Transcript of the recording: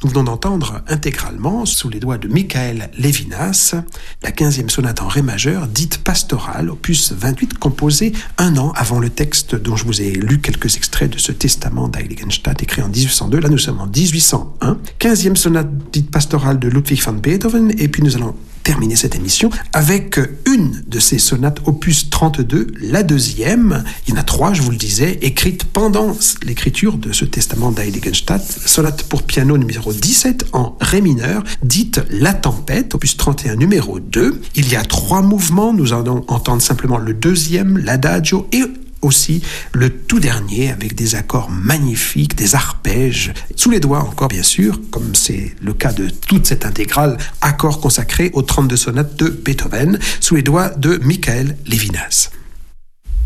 Nous venons d'entendre intégralement, sous les doigts de Michael Levinas, la 15e sonate en ré majeur, dite pastorale, opus 28, composée un an avant le texte dont je vous ai lu quelques extraits de ce testament d'Heiligenstadt, écrit en 1802. Là, nous sommes en 1801. 15e sonate dite pastorale de Ludwig van Beethoven, et puis nous allons terminer cette émission avec une de ces sonates opus 32, la deuxième. Il y en a trois, je vous le disais, écrites pendant l'écriture de ce testament d'Heiligenstadt. Sonate pour piano numéro 17 en ré mineur, dite La Tempête, opus 31 numéro 2. Il y a trois mouvements, nous allons entendre simplement le deuxième, l'adagio, et aussi le tout dernier avec des accords magnifiques, des arpèges, sous les doigts encore bien sûr, comme c'est le cas de toute cette intégrale, accords consacrés aux 32 sonates de Beethoven, sous les doigts de Michael Levinas.